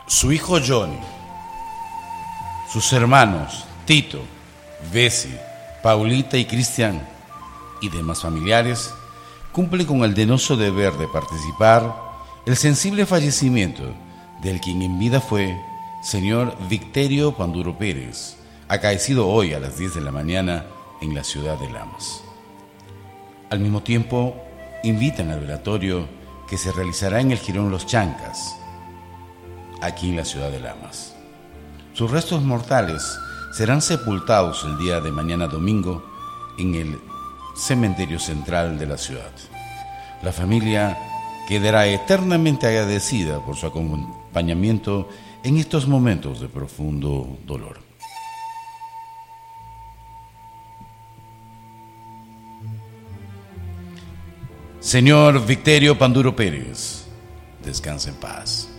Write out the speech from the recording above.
Su hijo Johnny, sus hermanos Tito, Bessie, Paulita y Cristian y demás familiares cumplen con el denoso deber de participar el sensible fallecimiento del quien en vida fue señor Victerio Panduro Pérez, acaecido hoy a las 10 de la mañana en la ciudad de Lamas. Al mismo tiempo, invitan al velatorio que se realizará en el Jirón Los Chancas, aquí en la ciudad de Lamas. Sus restos mortales serán sepultados el día de mañana domingo en el cementerio central de la ciudad. La familia quedará eternamente agradecida por su acompañamiento en estos momentos de profundo dolor. Señor Victerio Panduro Pérez, descanse en paz.